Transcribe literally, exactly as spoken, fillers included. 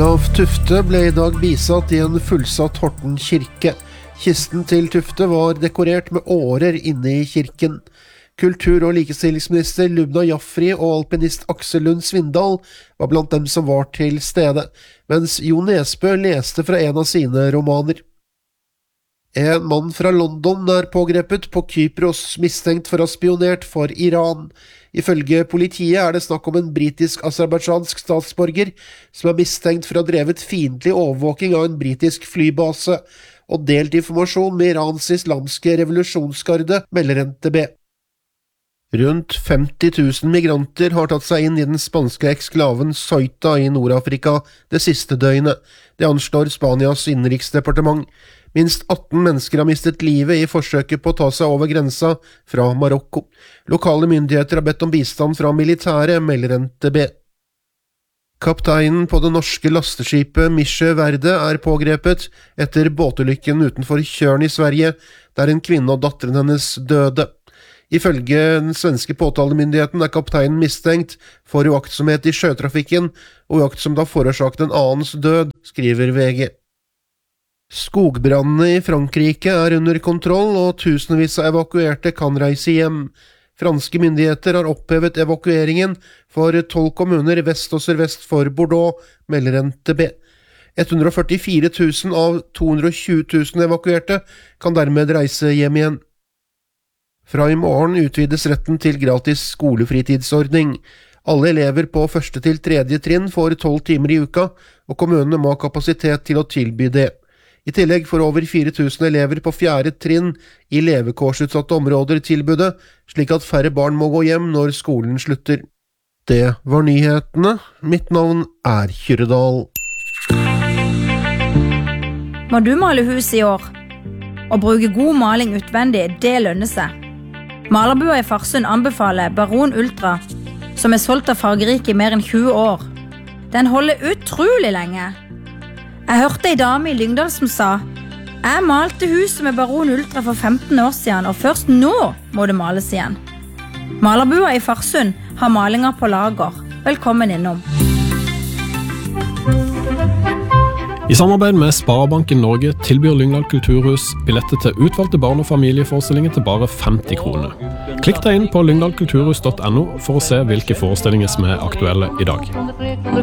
Olav Tufte ble i dag bisatt i en fullsatt Horten kirke. Kisten til Tufte var dekorert med årer inne i kirken. Kultur- og likestillingsminister Lubna Jaffri og alpinist Aksel Lund Svindal var blant dem som var til stede, mens Jo Nesbø leste fra en av sine romaner. En mann fra London er pågrepet på Kypros, mistenkt for å ha spionert for Iran. Ifølge politiet er det snakk om en britisk-aserbajdsjansk statsborger som er mistenkt for å ha drevet fiendtlig overvåking av en britisk flybase og delt informasjon med Irans islamske revolusjonsgarde, melder N T B. Rundt femti tusen migranter har tatt seg inn i den spanske eksklaven Ceuta i Nord-Afrika det siste døgnet. Det anslår Spanias innenriksdepartement. Minst atten mennesker har mistet livet i forsøket på å ta seg over grensa fra Marokko. Lokale myndigheter har bedt om bistand fra militæret, melder N T B. Kapteinen på det norske lasteskipet Misje Verde er pågrepet etter båtulykken utenfor Tjørn i Sverige, der en kvinne og datteren hennes døde. Ifølge den svenske påtalemyndigheten er kapteinen mistenkt for uaktsomhet i sjøtrafikken og uaktsom da forårsaket en annens død, skriver V G. Skogbrannene i Frankrike er under kontroll, og tusenvis av evakuerte kan reise hjem. Franske myndigheter har opphevet evakueringen for tolv kommuner vest og sørvest for Bordeaux, melder N T B. hundre og førtifire tusen av to hundre og tjue tusen evakuerte kan dermed reise hjem igjen. Fra i morgen utvides retten til gratis skolefritidsordning. Alle elever på første til tredje trinn får tolv timer i uka, og kommunene må ha kapasitet til å tilby det. I tillegg får over fire tusen elever på fjerde trinn i levekårsutsatte områder tilbudet, slik at færre barn må gå hjem når skolen slutter. Det var nyhetene. Mitt navn er Kyrredal. Må du male hus i år? Å bruke god maling utvendig, det lønner seg. Malerbua i Farsund anbefaler Baron Ultra, som er solgt av Fargerike i mer enn tjue år. Den holder utrolig lenge. Jeg hørte en dame i Lyngdal som sa: «Jeg malte huset med Baron Ultra for femten år siden, og først nå må det males igjen.» Malerbua i Farsund har malinger på lager. Velkommen innom. I samarbeid med Sparebanken Norge tilbyr Lyngdal Kulturhus billetter til utvalgte barn- og familieforestillinger til bare femti kroner. Klikk deg inn på lyngdalkulturhus punktum no for å se hvilke forestillinger som er aktuelle i dag.